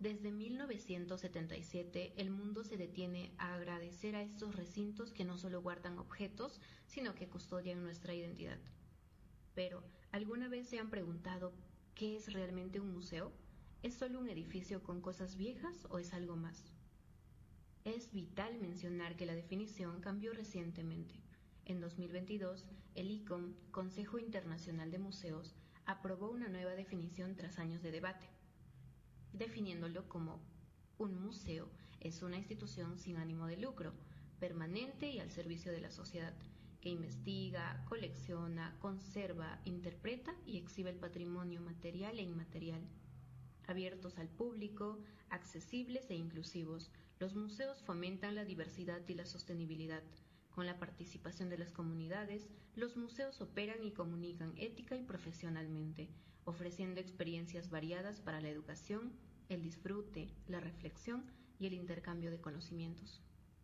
Desde 1977, el mundo se detiene a agradecer a estos recintos que no solo guardan objetos, sino que custodian nuestra identidad. Pero, ¿alguna vez se han preguntado qué es realmente un museo? ¿Es solo un edificio con cosas viejas o es algo más? Es vital mencionar que la definición cambió recientemente. En 2022, el ICOM, Consejo Internacional de Museos, aprobó una nueva definición tras años de debate, definiéndolo como un museo es una institución sin ánimo de lucro, permanente y al servicio de la sociedad, que investiga, colecciona, conserva, interpreta y exhibe el patrimonio material e inmaterial. Abiertos al público, accesibles e inclusivos, los museos fomentan la diversidad y la sostenibilidad. Con la participación de las comunidades, los museos operan y comunican ética y profesionalmente, ofreciendo experiencias variadas para la educación, el disfrute, la reflexión y el intercambio de conocimientos.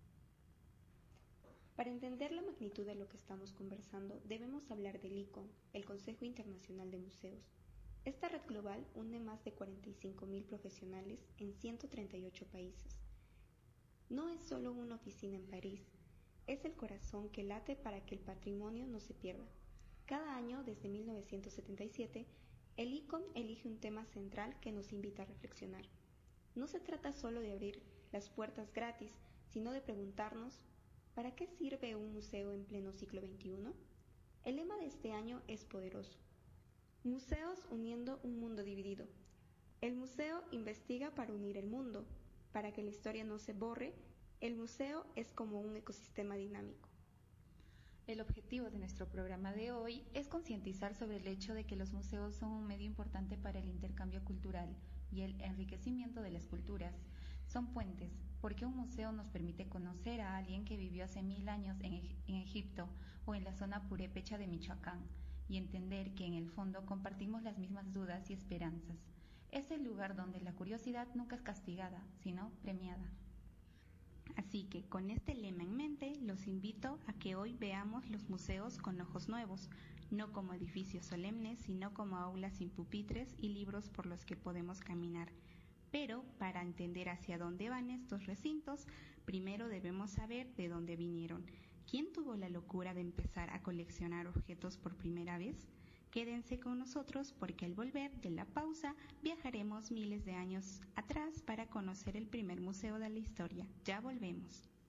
Para entender la magnitud de lo que estamos conversando, debemos hablar del ICOM, el Consejo Internacional de Museos. Esta red global une más de 45.000 profesionales en 138 países. No es solo una oficina en París, es el corazón que late para que el patrimonio no se pierda. Cada año, desde 1977, el ICOM elige un tema central que nos invita a reflexionar. No se trata solo de abrir las puertas gratis, sino de preguntarnos, ¿para qué sirve un museo en pleno siglo XXI? El lema de este año es poderoso. Museos uniendo un mundo dividido. El museo investiga para unir el mundo. Para que la historia no se borre, el museo es como un ecosistema dinámico. El objetivo de nuestro programa de hoy es concientizar sobre el hecho de que los museos son un medio importante para el intercambio cultural y el enriquecimiento de las culturas. Son puentes, porque un museo nos permite conocer a alguien que vivió hace 1000 años en Egipto o en la zona purépecha de Michoacán y entender que en el fondo compartimos las mismas dudas y esperanzas. Es el lugar donde la curiosidad nunca es castigada, sino premiada. Así que con este lema en mente, los invito a que hoy veamos los museos con ojos nuevos, no como edificios solemnes, sino como aulas sin pupitres y libros por los que podemos caminar. Pero para entender hacia dónde van estos recintos, primero debemos saber de dónde vinieron. ¿Quién tuvo la locura de empezar a coleccionar objetos por primera vez? Quédense con nosotros porque al volver de la pausa viajaremos miles de años atrás para conocer el primer museo de la historia. Ya volvemos.